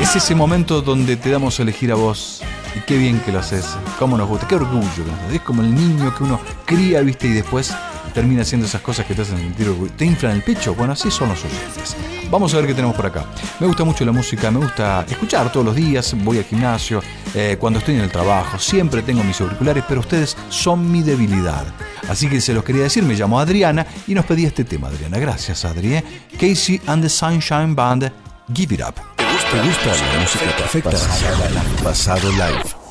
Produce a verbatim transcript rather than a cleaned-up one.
Es ese momento donde te damos a elegir a vos. Y qué bien que lo haces. Cómo nos gusta. Qué orgullo. Es como el niño que uno cría, ¿viste? Y después termina haciendo esas cosas que te hacen sentir orgullo. ¿Te inflan el pecho? Bueno, así son los oyentes. Vamos a ver qué tenemos por acá. Me gusta mucho la música, me gusta escuchar todos los días. Voy al gimnasio, eh, cuando estoy en el trabajo. Siempre tengo mis auriculares, pero ustedes son mi debilidad. Así que se los quería decir. Me llamo Adriana y nos pedía este tema, Adriana. Gracias, Adri. ¿eh? Casey and the Sunshine Band, Give It Up. ¿Te gusta la música perfecta? Pasado Live.